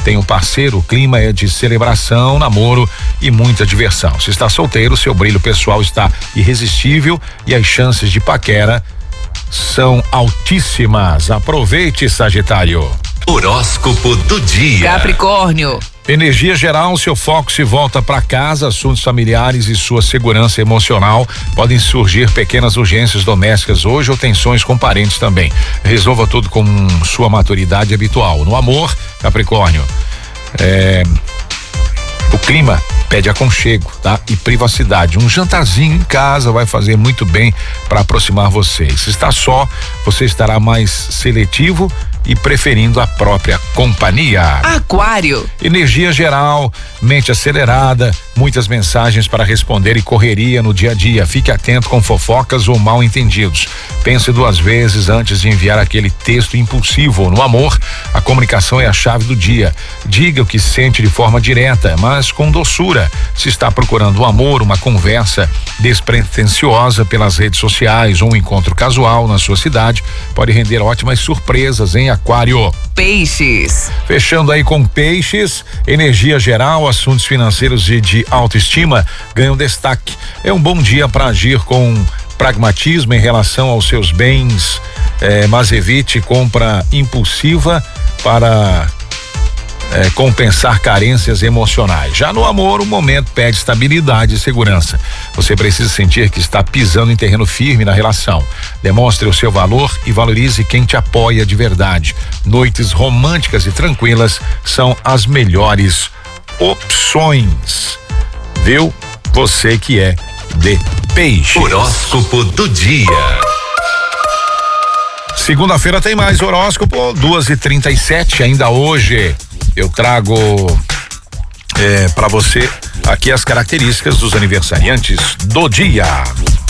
tem um parceiro, o clima é de celebração, namoro e muita diversão. Se está solteiro, seu brilho pessoal está irresistível e as chances de paquera são altíssimas. Aproveite, Sagitário. Horóscopo do dia. Capricórnio. Energia geral, seu foco se volta para casa, assuntos familiares e sua segurança emocional. Podem surgir pequenas urgências domésticas hoje ou tensões com parentes também. Resolva tudo com sua maturidade habitual. No amor, Capricórnio, o clima pede aconchego, tá? E privacidade. Um jantarzinho em casa vai fazer muito bem para aproximar vocês. Se está só, você estará mais seletivo e preferindo a própria companhia. Aquário. Energia geral, mente acelerada, muitas mensagens para responder e correria no dia a dia. Fique atento com fofocas ou mal entendidos. Pense 2 vezes antes de enviar aquele texto impulsivo. No amor, a comunicação é a chave do dia. Diga o que sente de forma direta, mas com doçura. Se está procurando um amor, uma conversa despretensiosa pelas redes sociais ou um encontro casual na sua cidade, pode render ótimas surpresas, hein, Aquário? Peixes. Fechando aí com Peixes, energia geral, assuntos financeiros e de autoestima ganham destaque. É um bom dia para agir com pragmatismo em relação aos seus bens, mas evite compra impulsiva para compensar carências emocionais. Já no amor, o momento pede estabilidade e segurança. Você precisa sentir que está pisando em terreno firme na relação. Demonstre o seu valor e valorize quem te apoia de verdade. Noites românticas e tranquilas são as melhores opções. Viu? Você que é de Peixe. Horóscopo do dia. Segunda-feira tem mais horóscopo, 2h37, ainda hoje. Eu trago para você aqui as características dos aniversariantes do dia.